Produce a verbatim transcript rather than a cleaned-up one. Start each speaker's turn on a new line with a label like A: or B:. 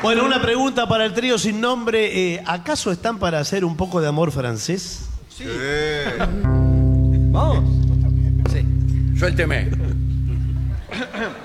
A: Bueno, una pregunta para el trío sin nombre. Eh, ¿Acaso están para hacer un poco de amor francés?
B: Sí.
C: ¿Vamos?
B: Sí.
C: Suélteme.